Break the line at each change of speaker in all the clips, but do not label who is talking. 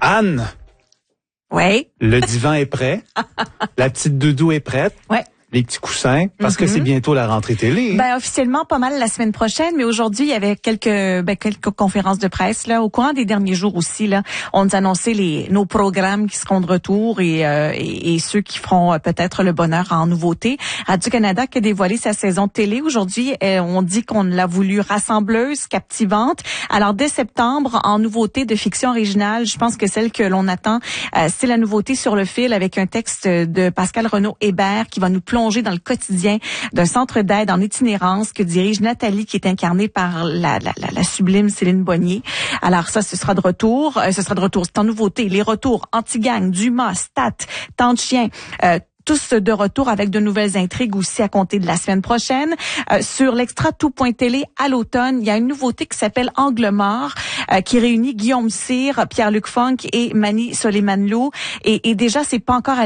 Anne,
Oui.
le divan est prêt. La petite doudou est prête.
Ouais.
Les petits coussins, parce que c'est bientôt la rentrée télé.
Ben officiellement pas mal la semaine prochaine, mais aujourd'hui il y avait quelques conférences de presse là au courant des derniers jours aussi là. On nous annonçait nos programmes qui seront de retour et ceux qui feront peut-être le bonheur en nouveauté. Radio-Canada qui a dévoilé sa saison de télé aujourd'hui. On dit qu'on l'a voulu rassembleuse, captivante. Alors dès septembre en nouveauté de fiction originale, je pense que celle que l'on attend, c'est la nouveauté Sur le fil avec un texte de Pascal Renaud-Hébert qui va nous plonger dans le quotidien d'un centre d'aide en itinérance que dirige Nathalie, qui est incarnée par la sublime Céline Bonnier. Alors ça, ce sera de retour. C'est en nouveauté. Les retours Anti-Gang, Dumas, Stat, Temps de chien, tous de retour avec de nouvelles intrigues aussi à compter de la semaine prochaine. Sur l'extra tout.télé à l'automne, il y a une nouveauté qui s'appelle Angle mort, qui réunit Guillaume Cyr, Pierre-Luc Funk et Mani Soleimanlou. Et déjà, c'est pas encore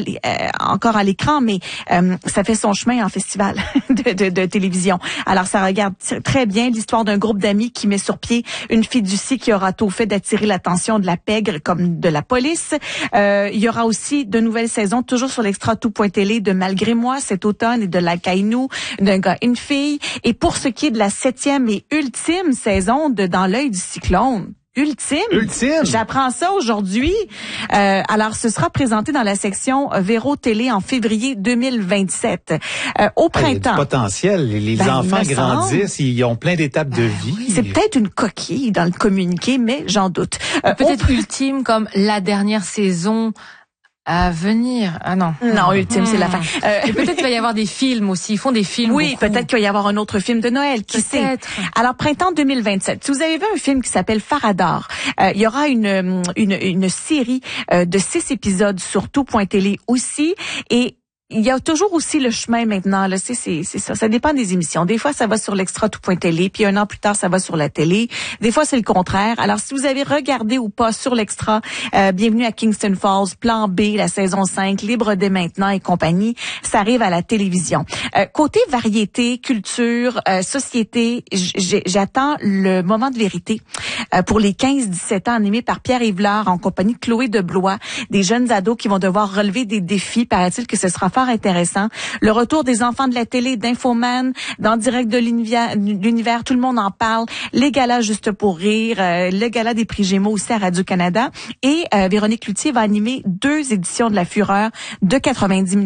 à l'écran, mais ça fait son chemin en festival de télévision. Alors, ça regarde très bien l'histoire d'un groupe d'amis qui met sur pied une fiducie qui aura tôt fait d'attirer l'attention de la pègre comme de la police. Il y aura aussi de nouvelles saisons, toujours sur l'extra tout.télé de Malgré moi cet automne et de La Caïnou, d'un gars, une fille. Et pour ce qui est de la 7e et ultime saison de Dans l'œil du cyclone, Ultime. J'apprends ça aujourd'hui. Alors, ce sera présenté dans la section Véro Télé en février 2027. Au printemps. Il y a du
potentiel. Les enfants grandissent, ils ont plein d'étapes de vie.
Oui. C'est peut-être une coquille dans le communiqué, mais j'en doute.
Peut-être ultime comme la dernière saison à venir. Ah non.
Non, ultime, c'est la fin.
Et peut-être qu'il va y avoir des films aussi. Ils font des films.
Oui,
beaucoup.
peut-être qu'il va y avoir un autre film de Noël. Qui sait? Alors, printemps 2027. Si vous avez vu un film qui s'appelle Faradar, il y aura une série de 6 épisodes sur tout.télé aussi. Et il y a toujours aussi le chemin maintenant, là, c'est ça. Ça dépend des émissions. Des fois, ça va sur l'extra tout.télé, puis un an plus tard, ça va sur la télé. Des fois, c'est le contraire. Alors, si vous avez regardé ou pas sur l'extra, bienvenue à Kingston Falls, Plan B, la saison 5, Libre dès maintenant et compagnie, ça arrive à la télévision. Côté variété, culture, société, j'attends le moment de vérité pour les 15-17 ans, animé par Pierre Yvelard en compagnie de Chloé Deblois, des jeunes ados qui vont devoir relever des défis. Paraît-il que ce sera fort intéressant. Le retour des enfants de la télé, d'Infoman, dans Direct de l'univers, tout le monde en parle. Les galas Juste pour rire, le gala des prix Gémeaux aussi à Radio-Canada. Et Véronique Cloutier va animer 2 éditions de La Fureur de 90 minutes.